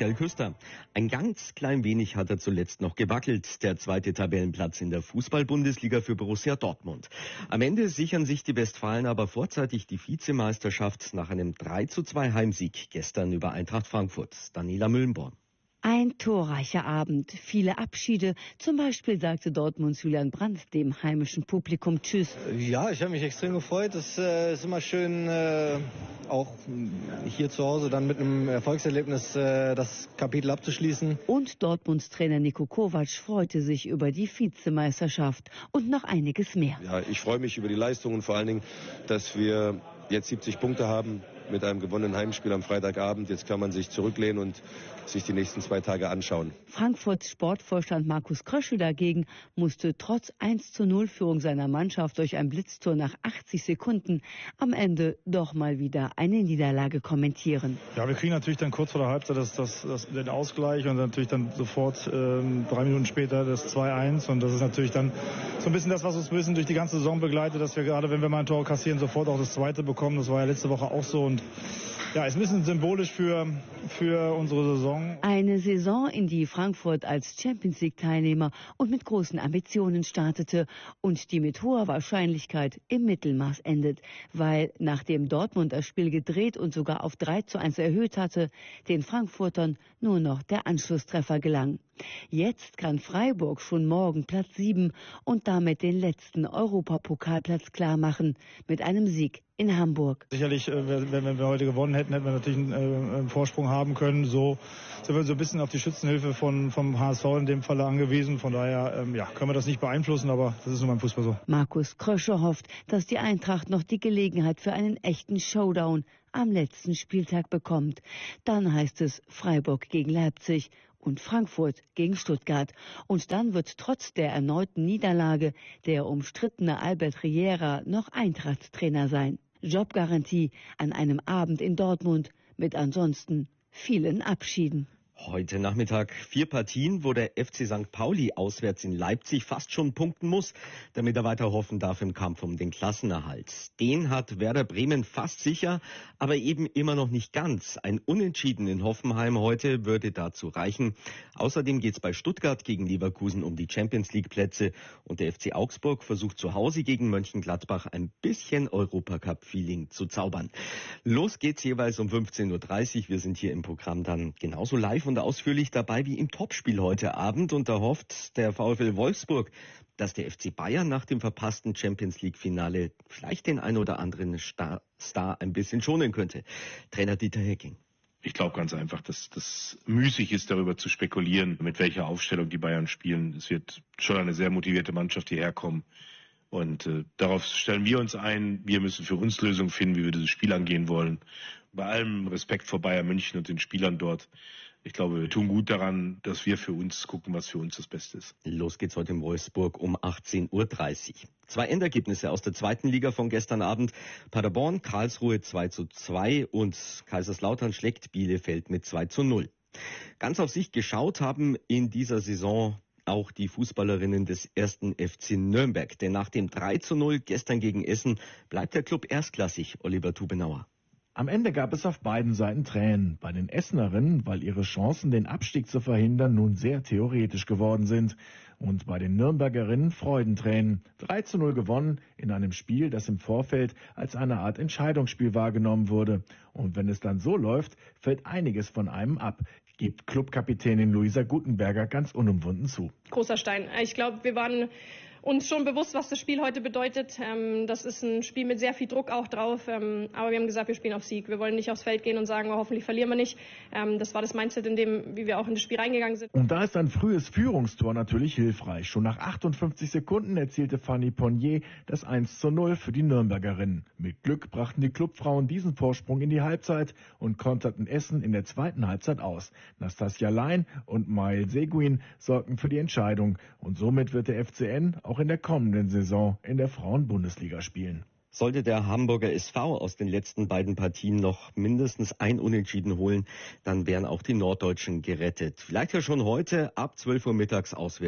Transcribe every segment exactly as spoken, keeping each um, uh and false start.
Michael Küster. Ein ganz klein wenig hat er zuletzt noch gewackelt, der zweite Tabellenplatz in der Fußball-Bundesliga für Borussia Dortmund. Am Ende sichern sich die Westfalen aber vorzeitig die Vizemeisterschaft nach einem drei zu zwei Heimsieg gestern über Eintracht Frankfurt. Daniela Müllenborn. Ein torreicher Abend, viele Abschiede. Zum Beispiel sagte Dortmunds Julian Brandt dem heimischen Publikum Tschüss. Ja, ich habe mich extrem gefreut. Es äh, ist immer schön, äh, auch hier zu Hause dann mit einem Erfolgserlebnis äh, das Kapitel abzuschließen. Und Dortmunds Trainer Niko Kovac freute sich über die Vizemeisterschaft und noch einiges mehr. Ja, ich freue mich über die Leistung und vor allen Dingen, dass wir jetzt siebzig Punkte haben mit einem gewonnenen Heimspiel am Freitagabend. Jetzt kann man sich zurücklehnen und sich die nächsten zwei Tage anschauen. Frankfurts Sportvorstand Markus Kröschel dagegen musste trotz eins zu null Führung seiner Mannschaft durch ein Blitztor nach achtzig Sekunden am Ende doch mal wieder eine Niederlage kommentieren. Ja, wir kriegen natürlich dann kurz vor der Halbzeit das, das, das, den Ausgleich und natürlich dann sofort ähm, drei Minuten später das zwei eins. Und das ist natürlich dann so ein bisschen das, was uns ein bisschen durch die ganze Saison begleitet, dass wir gerade, wenn wir mal ein Tor kassieren, sofort auch das zweite bekommen. Das war ja letzte Woche auch so. Und ja, ist ein bisschen symbolisch für, für unsere Saison. Eine Saison, in die Frankfurt als Champions-League-Teilnehmer und mit großen Ambitionen startete und die mit hoher Wahrscheinlichkeit im Mittelmaß endet, weil nachdem Dortmund das Spiel gedreht und sogar auf drei zu eins erhöht hatte, den Frankfurtern nur noch der Anschlusstreffer gelang. Jetzt kann Freiburg schon morgen Platz sieben und damit den letzten Europapokalplatz klarmachen mit einem Sieg in Hamburg. Sicherlich, wenn wir heute gewonnen hätten, hätten wir natürlich einen Vorsprung haben können. So sind wir so ein bisschen auf die Schützenhilfe von, vom H S V in dem Falle angewiesen. Von daher ja, können wir das nicht beeinflussen, aber das ist nun beim Fußball so. Markus Krösche hofft, dass die Eintracht noch die Gelegenheit für einen echten Showdown am letzten Spieltag bekommt. Dann heißt es Freiburg gegen Leipzig und Frankfurt gegen Stuttgart. Und dann wird trotz der erneuten Niederlage der umstrittene Albert Riera noch Eintracht-Trainer sein. Jobgarantie an einem Abend in Dortmund mit ansonsten vielen Abschieden. Heute Nachmittag vier Partien, wo der F C Sankt Pauli auswärts in Leipzig fast schon punkten muss, damit er weiter hoffen darf im Kampf um den Klassenerhalt. Den hat Werder Bremen fast sicher, aber eben immer noch nicht ganz. Ein Unentschieden in Hoffenheim heute würde dazu reichen. Außerdem geht es bei Stuttgart gegen Leverkusen um die Champions-League-Plätze und der F C Augsburg versucht zu Hause gegen Mönchengladbach ein bisschen Europacup-Feeling zu zaubern. Los geht's jeweils um fünfzehn Uhr dreißig. Wir sind hier im Programm dann genauso live und ausführlich dabei wie im Topspiel heute Abend, und da hofft der VfL Wolfsburg, dass der F C Bayern nach dem verpassten Champions-League-Finale vielleicht den ein oder anderen Star, Star ein bisschen schonen könnte. Trainer Dieter Hecking. Ich glaube ganz einfach, dass das müßig ist, darüber zu spekulieren, mit welcher Aufstellung die Bayern spielen. Es wird schon eine sehr motivierte Mannschaft hierher kommen. Und äh, darauf stellen wir uns ein. Wir müssen für uns Lösungen finden, wie wir dieses Spiel angehen wollen. Bei allem Respekt vor Bayern München und den Spielern dort. Ich glaube, wir tun gut daran, dass wir für uns gucken, was für uns das Beste ist. Los geht's heute in Wolfsburg um achtzehn Uhr dreißig. Zwei Endergebnisse aus der zweiten Liga von gestern Abend. Paderborn, Karlsruhe zwei zu zwei und Kaiserslautern schlägt Bielefeld mit zwei zu null. Ganz auf sich geschaut haben in dieser Saison auch die Fußballerinnen des ersten F C Nürnberg. Denn nach dem drei zu null gestern gegen Essen bleibt der Club erstklassig. Oliver Tubenauer. Am Ende gab es auf beiden Seiten Tränen. Bei den Essenerinnen, weil ihre Chancen, den Abstieg zu verhindern, nun sehr theoretisch geworden sind. Und bei den Nürnbergerinnen Freudentränen. drei zu null gewonnen in einem Spiel, das im Vorfeld als eine Art Entscheidungsspiel wahrgenommen wurde. Und wenn es dann so läuft, fällt einiges von einem ab, gibt Clubkapitänin Luisa Gutenberger ganz unumwunden zu. Großer Stein. Ich glaube, wir waren uns schon bewusst, was das Spiel heute bedeutet. Ähm, das ist ein Spiel mit sehr viel Druck auch drauf. Ähm, aber wir haben gesagt, wir spielen auf Sieg. Wir wollen nicht aufs Feld gehen und sagen, oh, hoffentlich verlieren wir nicht. Ähm, das war das Mindset, in dem, wie wir auch in das Spiel reingegangen sind. Und da ist ein frühes Führungstor natürlich hilfreich. Schon nach achtundfünfzig Sekunden erzielte Fanny Ponnier das eins zu null für die Nürnbergerinnen. Mit Glück brachten die Clubfrauen diesen Vorsprung in die Halbzeit und konterten Essen in der zweiten Halbzeit aus. Nastasia Lein und Mail Seguin sorgten für die Entscheidung. Und somit wird der F C N auch in der kommenden Saison in der Frauen-Bundesliga spielen. Sollte der Hamburger S V aus den letzten beiden Partien noch mindestens ein Unentschieden holen, dann wären auch die Norddeutschen gerettet. Vielleicht ja schon heute ab zwölf Uhr mittags auswärts,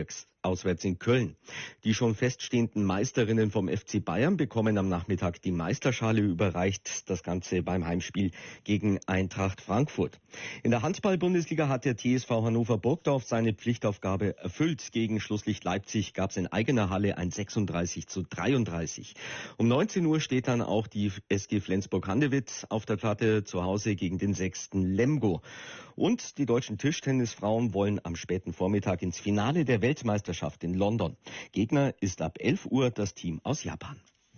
auswärts in Köln. Die schon feststehenden Meisterinnen vom F C Bayern bekommen am Nachmittag die Meisterschale überreicht. Das Ganze beim Heimspiel gegen Eintracht Frankfurt. In der Handball-Bundesliga hat der T S V Hannover Burgdorf seine Pflichtaufgabe erfüllt. Gegen Schlusslicht Leipzig gab es in eigener Halle ein sechsunddreißig zu dreiunddreißig. Um neunzehn Uhr steht dann auch die S G Flensburg-Handewitt auf der Platte zu Hause gegen den sechsten Lemgo. Und die deutschen Tischtennisfrauen wollen am späten Vormittag ins Finale der Weltmeisterschaft in London. Gegner ist ab elf Uhr das Team aus Japan.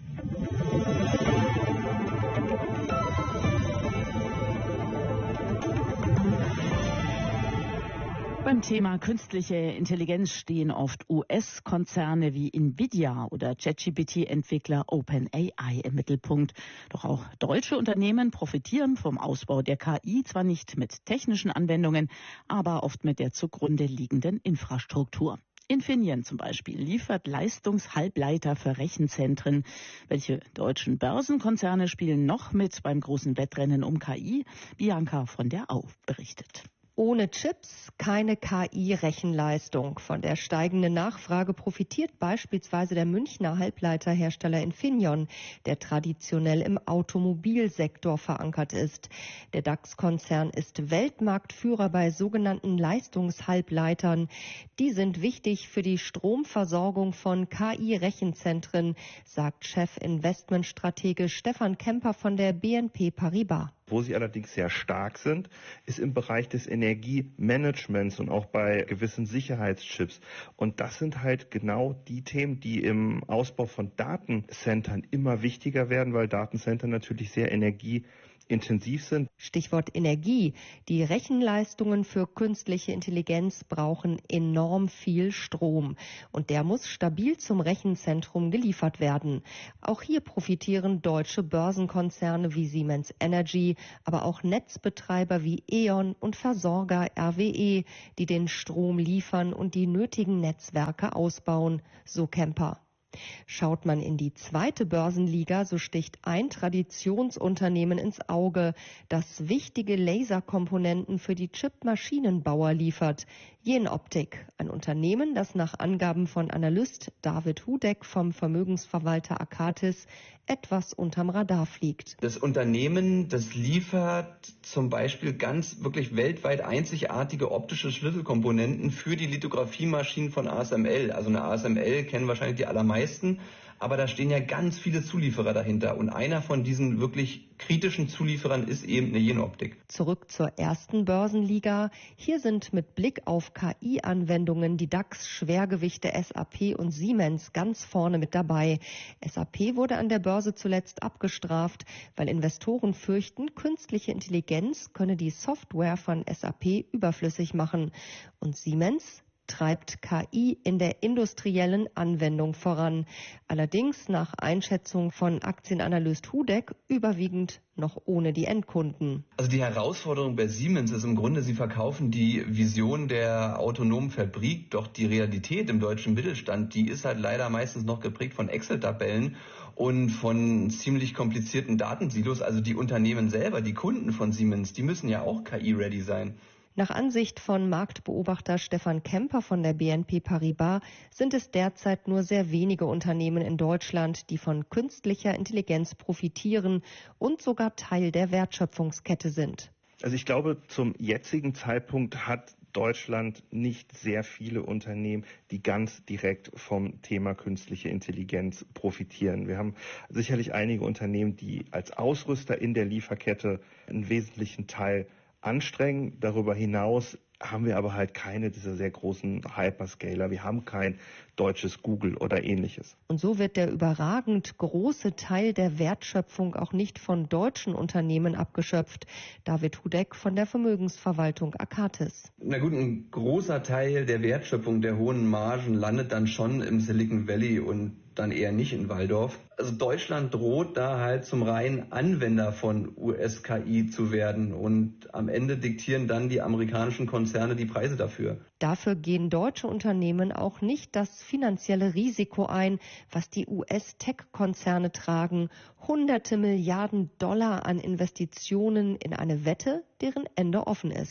Beim Thema künstliche Intelligenz stehen oft U S-Konzerne wie Nvidia oder ChatGPT-Entwickler OpenAI im Mittelpunkt. Doch auch deutsche Unternehmen profitieren vom Ausbau der K I, zwar nicht mit technischen Anwendungen, aber oft mit der zugrunde liegenden Infrastruktur. Infineon zum Beispiel liefert Leistungshalbleiter für Rechenzentren. Welche deutschen Börsenkonzerne spielen noch mit beim großen Wettrennen um K I? Bianca von der Au berichtet. Ohne Chips keine K I-Rechenleistung. Von der steigenden Nachfrage profitiert beispielsweise der Münchner Halbleiterhersteller Infineon, der traditionell im Automobilsektor verankert ist. Der DAX-Konzern ist Weltmarktführer bei sogenannten Leistungshalbleitern. Die sind wichtig für die Stromversorgung von K I-Rechenzentren, sagt Chef-Investmentstratege Stefan Kemper von der B N P Paribas. Wo sie allerdings sehr stark sind, ist im Bereich des Energiemanagements und auch bei gewissen Sicherheitschips. Und das sind halt genau die Themen, die im Ausbau von Datencentern immer wichtiger werden, weil Datencenter natürlich sehr energieintensiv sind. Stichwort Energie. Die Rechenleistungen für künstliche Intelligenz brauchen enorm viel Strom. Und der muss stabil zum Rechenzentrum geliefert werden. Auch hier profitieren deutsche Börsenkonzerne wie Siemens Energy, aber auch Netzbetreiber wie E.ON und Versorger R W E, die den Strom liefern und die nötigen Netzwerke ausbauen, so Kemper. Schaut man in die zweite Börsenliga, so sticht ein Traditionsunternehmen ins Auge, das wichtige Laserkomponenten für die Chipmaschinenbauer liefert. Jenoptik, ein Unternehmen, das nach Angaben von Analyst David Hudeck vom Vermögensverwalter Akatis etwas unterm Radar fliegt. Das Unternehmen, das liefert zum Beispiel ganz wirklich weltweit einzigartige optische Schlüsselkomponenten für die Lithografiemaschinen von A S M L. Also eine A S M L kennen wahrscheinlich die allermeisten. Aber da stehen ja ganz viele Zulieferer dahinter. Und einer von diesen wirklich kritischen Zulieferern ist eben eine Jenoptik. Zurück zur ersten Börsenliga. Hier sind mit Blick auf K I-Anwendungen die DAX-Schwergewichte S A P und Siemens ganz vorne mit dabei. S A P wurde an der Börse zuletzt abgestraft, weil Investoren fürchten, künstliche Intelligenz könne die Software von S A P überflüssig machen. Und Siemens treibt K I in der industriellen Anwendung voran. Allerdings nach Einschätzung von Aktienanalyst Hudeck überwiegend noch ohne die Endkunden. Also die Herausforderung bei Siemens ist im Grunde, sie verkaufen die Vision der autonomen Fabrik, doch die Realität im deutschen Mittelstand, die ist halt leider meistens noch geprägt von Excel-Tabellen und von ziemlich komplizierten Datensilos. Also die Unternehmen selber, die Kunden von Siemens, die müssen ja auch K I-ready sein. Nach Ansicht von Marktbeobachter Stefan Kemper von der B N P Paribas sind es derzeit nur sehr wenige Unternehmen in Deutschland, die von künstlicher Intelligenz profitieren und sogar Teil der Wertschöpfungskette sind. Also ich glaube, zum jetzigen Zeitpunkt hat Deutschland nicht sehr viele Unternehmen, die ganz direkt vom Thema künstliche Intelligenz profitieren. Wir haben sicherlich einige Unternehmen, die als Ausrüster in der Lieferkette einen wesentlichen Teil anstrengen. Darüber hinaus haben wir aber halt keine dieser sehr großen Hyperscaler. Wir haben kein deutsches Google oder ähnliches. Und so wird der überragend große Teil der Wertschöpfung auch nicht von deutschen Unternehmen abgeschöpft. David Hudeck von der Vermögensverwaltung Akatis. Na gut, ein großer Teil der Wertschöpfung der hohen Margen landet dann schon im Silicon Valley und dann eher nicht in Walldorf. Also Deutschland droht da halt zum reinen Anwender von U S-K I zu werden und am Ende diktieren dann die amerikanischen Konzerne die Preise dafür. Dafür gehen deutsche Unternehmen auch nicht das finanzielle Risiko ein, was die U S-Tech-Konzerne tragen. Hunderte Milliarden Dollar an Investitionen in eine Wette, deren Ende offen ist.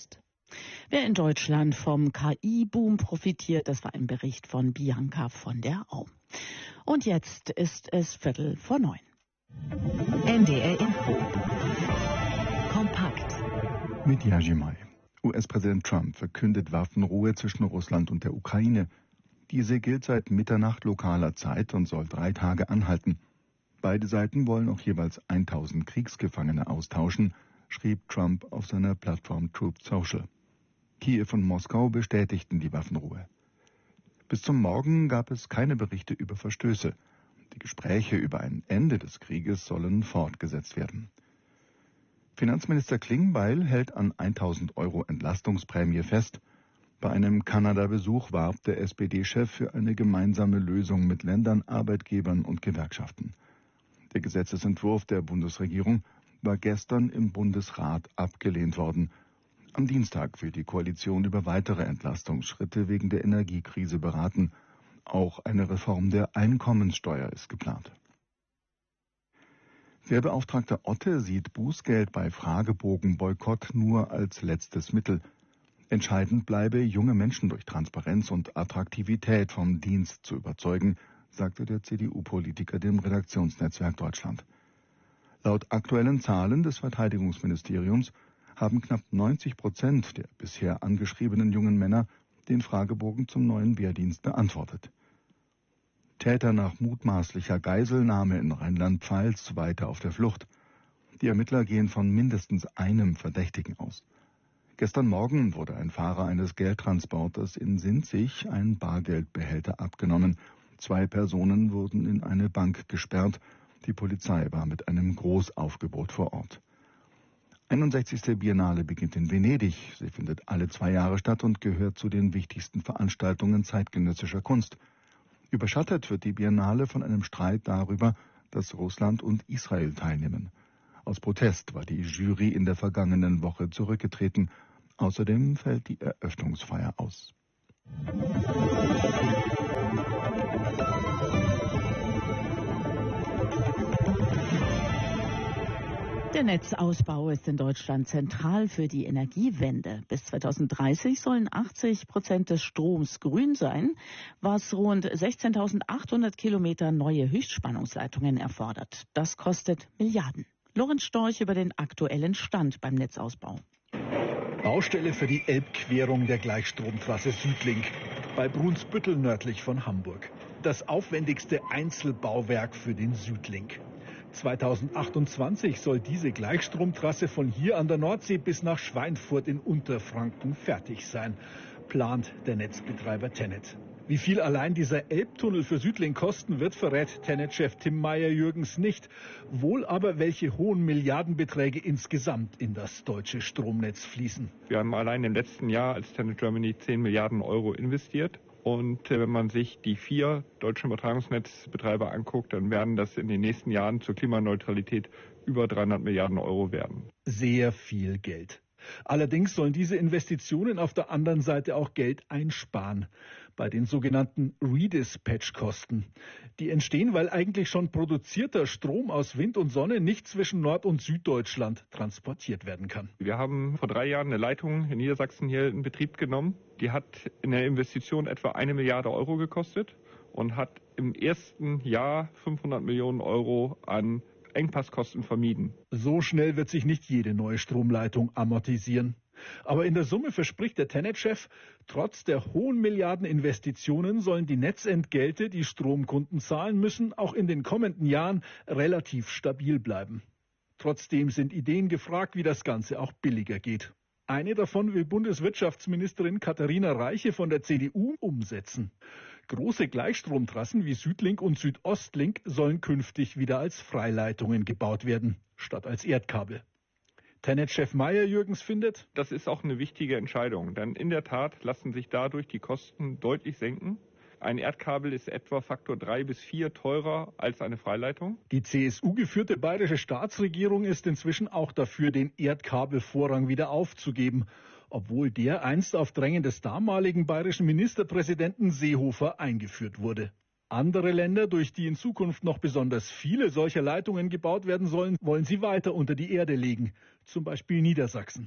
Wer in Deutschland vom K I-Boom profitiert, das war ein Bericht von Bianca von der Au. Und jetzt ist es Viertel vor neun. N D R Info. Kompakt. Mit Yajimai. U S-Präsident Trump verkündet Waffenruhe zwischen Russland und der Ukraine. Diese gilt seit Mitternacht lokaler Zeit und soll drei Tage anhalten. Beide Seiten wollen auch jeweils tausend Kriegsgefangene austauschen, schrieb Trump auf seiner Plattform Truth Social. Kiew und Moskau bestätigten die Waffenruhe. Bis zum Morgen gab es keine Berichte über Verstöße. Die Gespräche über ein Ende des Krieges sollen fortgesetzt werden. Finanzminister Klingbeil hält an tausend Euro Entlastungsprämie fest. Bei einem Kanada-Besuch warb der S P D-Chef für eine gemeinsame Lösung mit Ländern, Arbeitgebern und Gewerkschaften. Der Gesetzesentwurf der Bundesregierung war gestern im Bundesrat abgelehnt worden. Am Dienstag will die Koalition über weitere Entlastungsschritte wegen der Energiekrise beraten. Auch eine Reform der Einkommenssteuer ist geplant. Werbeauftragter Otte sieht Bußgeld bei Fragebogenboykott nur als letztes Mittel. Entscheidend bleibe, junge Menschen durch Transparenz und Attraktivität vom Dienst zu überzeugen, sagte der C D U-Politiker dem Redaktionsnetzwerk Deutschland. Laut aktuellen Zahlen des Verteidigungsministeriums haben knapp neunzig Prozent der bisher angeschriebenen jungen Männer den Fragebogen zum neuen Wehrdienst beantwortet. Täter nach mutmaßlicher Geiselnahme in Rheinland-Pfalz weiter auf der Flucht. Die Ermittler gehen von mindestens einem Verdächtigen aus. Gestern Morgen wurde ein Fahrer eines Geldtransporters in Sinzig ein Bargeldbehälter abgenommen. Zwei Personen wurden in eine Bank gesperrt. Die Polizei war mit einem Großaufgebot vor Ort. einundsechzigste Biennale beginnt in Venedig. Sie findet alle zwei Jahre statt und gehört zu den wichtigsten Veranstaltungen zeitgenössischer Kunst. Überschattet wird die Biennale von einem Streit darüber, dass Russland und Israel teilnehmen. Aus Protest war die Jury in der vergangenen Woche zurückgetreten. Außerdem fällt die Eröffnungsfeier aus. Der Netzausbau ist in Deutschland zentral für die Energiewende. Bis zweitausenddreißig sollen achtzig Prozent des Stroms grün sein, was rund sechzehntausendachthundert Kilometer neue Höchstspannungsleitungen erfordert. Das kostet Milliarden. Lorenz Storch über den aktuellen Stand beim Netzausbau. Baustelle für die Elbquerung der Gleichstromtrasse Südlink bei Brunsbüttel nördlich von Hamburg. Das aufwendigste Einzelbauwerk für den Südlink. zweitausendachtundzwanzig soll diese Gleichstromtrasse von hier an der Nordsee bis nach Schweinfurt in Unterfranken fertig sein, plant der Netzbetreiber TenneT. Wie viel allein dieser Elbtunnel für Südlink kosten wird, verrät TenneT-Chef Tim Meyer-Jürgens nicht. Wohl aber, welche hohen Milliardenbeträge insgesamt in das deutsche Stromnetz fließen. Wir haben allein im letzten Jahr als TenneT Germany zehn Milliarden Euro investiert. Und wenn man sich die vier deutschen Übertragungsnetzbetreiber anguckt, dann werden das in den nächsten Jahren zur Klimaneutralität über dreihundert Milliarden Euro werden. Sehr viel Geld. Allerdings sollen diese Investitionen auf der anderen Seite auch Geld einsparen. Bei den sogenannten Redispatch-Kosten. Die entstehen, weil eigentlich schon produzierter Strom aus Wind und Sonne nicht zwischen Nord- und Süddeutschland transportiert werden kann. Wir haben vor drei Jahren eine Leitung in Niedersachsen hier in Betrieb genommen. Die hat in der Investition etwa eine Milliarde Euro gekostet und hat im ersten Jahr fünfhundert Millionen Euro an Engpasskosten vermieden. So schnell wird sich nicht jede neue Stromleitung amortisieren. Aber in der Summe verspricht der TenneT-Chef, trotz der hohen Milliardeninvestitionen sollen die Netzentgelte, die Stromkunden zahlen müssen, auch in den kommenden Jahren relativ stabil bleiben. Trotzdem sind Ideen gefragt, wie das Ganze auch billiger geht. Eine davon will Bundeswirtschaftsministerin Katharina Reiche von der C D U umsetzen. Große Gleichstromtrassen wie Südlink und Südostlink sollen künftig wieder als Freileitungen gebaut werden, statt als Erdkabel. TenneT-Chef Meyer-Jürgens findet, das ist auch eine wichtige Entscheidung, denn in der Tat lassen sich dadurch die Kosten deutlich senken. Ein Erdkabel ist etwa Faktor drei bis vier teurer als eine Freileitung. Die C S U-geführte bayerische Staatsregierung ist inzwischen auch dafür, den Erdkabelvorrang wieder aufzugeben, obwohl der einst auf Drängen des damaligen bayerischen Ministerpräsidenten Seehofer eingeführt wurde. Andere Länder, durch die in Zukunft noch besonders viele solcher Leitungen gebaut werden sollen, wollen sie weiter unter die Erde legen, zum Beispiel Niedersachsen.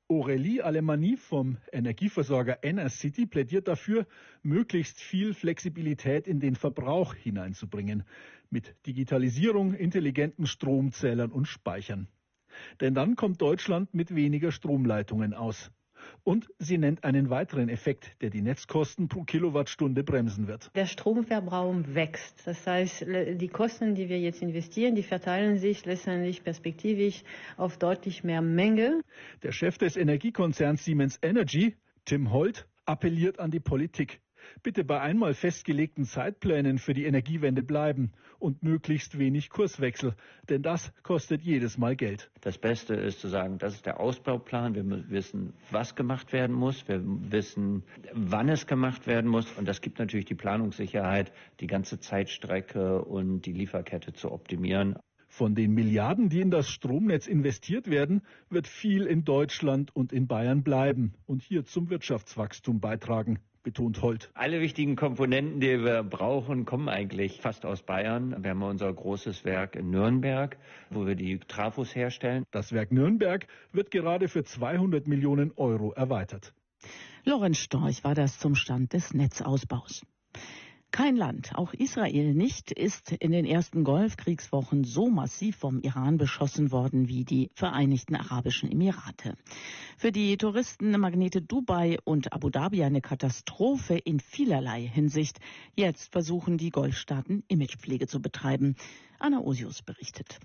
Aurélie Alemany vom Energieversorger Enercity plädiert dafür, möglichst viel Flexibilität in den Verbrauch hineinzubringen. Mit Digitalisierung, intelligenten Stromzählern und Speichern. Denn dann kommt Deutschland mit weniger Stromleitungen aus. Und sie nennt einen weiteren Effekt, der die Netzkosten pro Kilowattstunde bremsen wird. Der Stromverbrauch wächst. Das heißt, die Kosten, die wir jetzt investieren, die verteilen sich letztendlich perspektivisch auf deutlich mehr Menge. Der Chef des Energiekonzerns Siemens Energy, Tim Holt, appelliert an die Politik. Bitte bei einmal festgelegten Zeitplänen für die Energiewende bleiben und möglichst wenig Kurswechsel, denn das kostet jedes Mal Geld. Das Beste ist zu sagen, das ist der Ausbauplan. Wir wissen, was gemacht werden muss. Wir wissen, wann es gemacht werden muss. Und das gibt natürlich die Planungssicherheit, die ganze Zeitstrecke und die Lieferkette zu optimieren. Von den Milliarden, die in das Stromnetz investiert werden, wird viel in Deutschland und in Bayern bleiben und hier zum Wirtschaftswachstum beitragen, betont Holt. Alle wichtigen Komponenten, die wir brauchen, kommen eigentlich fast aus Bayern. Wir haben unser großes Werk in Nürnberg, wo wir die Trafos herstellen. Das Werk Nürnberg wird gerade für zweihundert Millionen Euro erweitert. Lorenz Storch war das zum Stand des Netzausbaus. Kein Land, auch Israel nicht, ist in den ersten Golfkriegswochen so massiv vom Iran beschossen worden wie die Vereinigten Arabischen Emirate. Für die Touristenmagnete Dubai und Abu Dhabi eine Katastrophe in vielerlei Hinsicht. Jetzt versuchen die Golfstaaten Imagepflege zu betreiben. Anna Osius berichtet.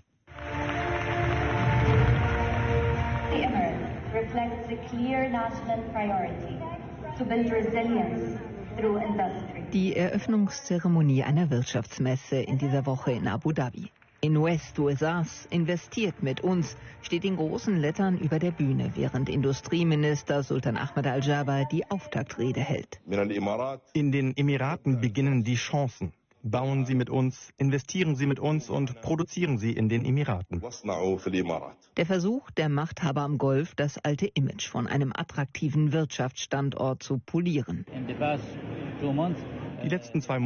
The Emirates reflects a clear national priority to build resilience through industry. Die Eröffnungszeremonie einer Wirtschaftsmesse in dieser Woche in Abu Dhabi. In West U S As investiert mit uns steht in großen Lettern über der Bühne, während Industrieminister Sultan Ahmed Al-Jaber die Auftaktrede hält. In den Emiraten beginnen die Chancen. Bauen Sie mit uns, investieren Sie mit uns und produzieren Sie in den Emiraten. Der Versuch der Machthaber am Golf, das alte Image von einem attraktiven Wirtschaftsstandort zu polieren. Die letzten zwei